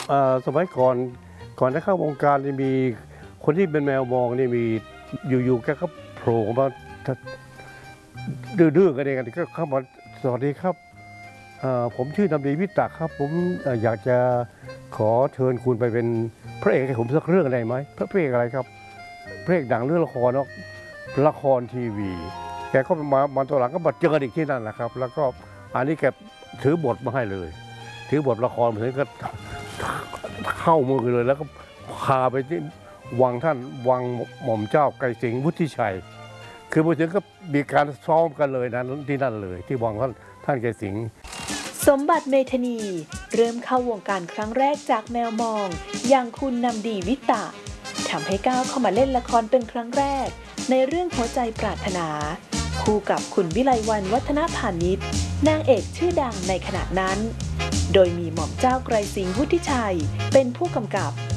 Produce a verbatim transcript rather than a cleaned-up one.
เอ่อสมัยก่อนก่อนจะเข้าวงการนี่มีคนที่เป็นแมวมองนี่มีอยู่ๆแกก็โผล่มาดื้อๆกันเองก็เข้ามาสวัสดีครับเอ่อผมชื่อนำดีวิตะครับผมเอ่ออยากจะขอเชิญคุณไปเป็นพระเอกให้ผมสักเรื่องได้ไหมพระเอกอะไรครับพระเอกหนังเรื่องละครเนาะละครทีวีแกก็มามาตัวหลังก็มาเจอกันอีกที่นั่นแหละครับแล้วก็อันนี้แกถือบทมาให้เลยถือบทละครเหมือนก็เข้ามือเลยแล้วก็พาไปที่วังท่านวังหม่อมเจ้าไกรสิงห์วุฒิชัยคือมาถึงก็มีการซ้อมกันเลยนะที่นั่นเลยที่วังท่านท่านไกรสิงห์สมบัติเมธานีเริ่มเข้าวงการครั้งแรกจากแมวมองอย่างคุณนำดีวิตะทำให้ก้าวเข้ามาเล่นละครเป็นครั้งแรกในเรื่องหัวใจปรารถนาคู่กับคุณวิไลวรรณวัฒนพานิชนางเอกชื่อดังในขณะนั้นโดยมีหม่อมเจ้าไกรสิงห์วุฒิชัยเป็นผู้กำกับ